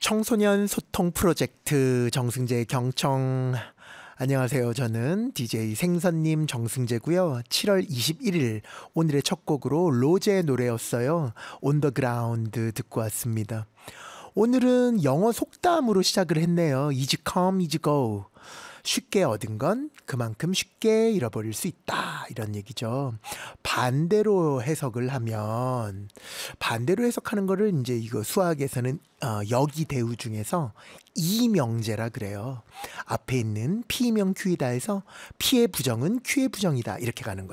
청소년 소통 프로젝트 정승재 경청. 안녕하세요. 저는 DJ 생선님 정승재고요. 7월 21일 오늘의 첫 곡으로 로제의 노래였어요. On the Ground 듣고 왔습니다. 오늘은 영어 속담으로 시작을 했네요. Easy come, easy go. 쉽게 얻은 건 그만큼 쉽게 잃어버릴 수 있다. 이런 얘기죠. 반대로 해석을 하면, 반대로 해석하는 거를 이제 이거 수학에서는 역이 대우 중에서 이명제라 그래요. 앞에 있는 P명 Q이다 해서 P의 부정은 Q의 부정이다. 이렇게 가는 거죠.